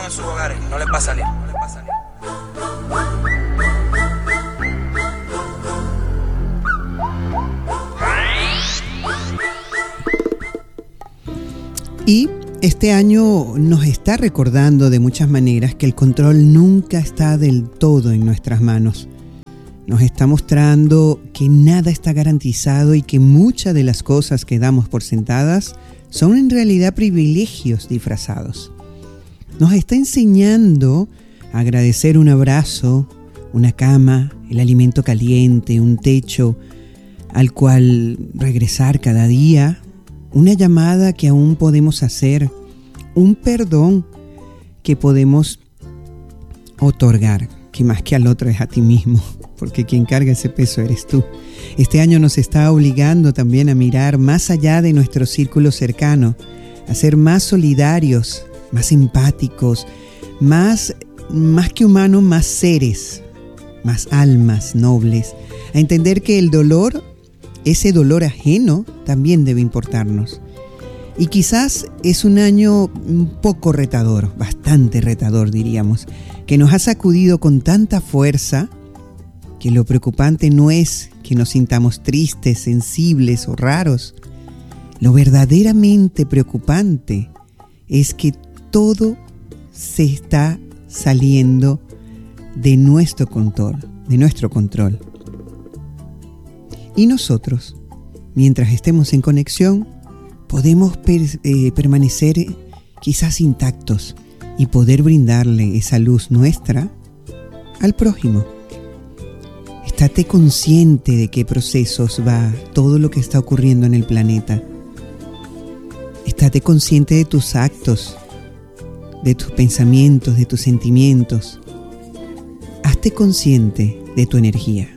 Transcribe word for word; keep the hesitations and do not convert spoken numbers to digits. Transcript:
en sus hogares, no les va a salir. No les va a salir. Y este año nos está recordando de muchas maneras que el control nunca está del todo en nuestras manos. Nos está mostrando que nada está garantizado y que muchas de las cosas que damos por sentadas son en realidad privilegios disfrazados. Nos está enseñando a agradecer un abrazo, una cama, el alimento caliente, un techo al cual regresar cada día, una llamada que aún podemos hacer, un perdón que podemos otorgar, que más que al otro es a ti mismo, porque quien carga ese peso eres tú. Este año nos está obligando también a mirar más allá de nuestro círculo cercano, a ser más solidarios, más empáticos, más, más que humanos, más seres, más almas nobles, a entender que el dolor, ese dolor ajeno, también debe importarnos. Y quizás es un año un poco retador, bastante retador diríamos, que nos ha sacudido con tanta fuerza que lo preocupante no es que nos sintamos tristes, sensibles o raros. Lo verdaderamente preocupante es que todo se está saliendo de nuestro control, de nuestro control. Y nosotros, mientras estemos en conexión, podemos per- eh, permanecer quizás intactos y poder brindarle esa luz nuestra al prójimo. Estate consciente de qué procesos va todo lo que está ocurriendo en el planeta. Estate consciente de tus actos, de tus pensamientos, de tus sentimientos. Hazte consciente de tu energía.